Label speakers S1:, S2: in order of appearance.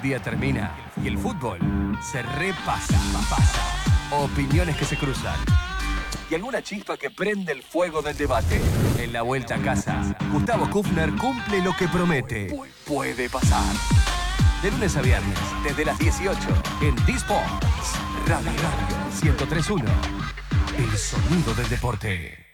S1: día termina y el fútbol se repasa. Opiniones que se cruzan y alguna chispa que prende el fuego del debate. En la vuelta a casa, Gustavo Kufner cumple lo que promete. Puede pasar. De lunes a viernes, desde las 18, en D-Sports. Radio 103.1. El sonido del deporte.